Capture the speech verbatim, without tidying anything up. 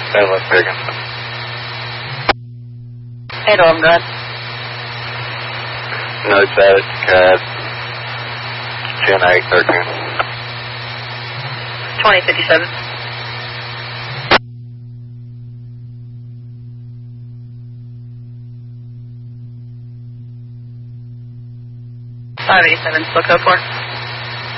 ten West Pagan. Hey, Norm, go ahead. No status, cat ten eight thirteen. twenty fifty-seven. five eighty-seven, still code four.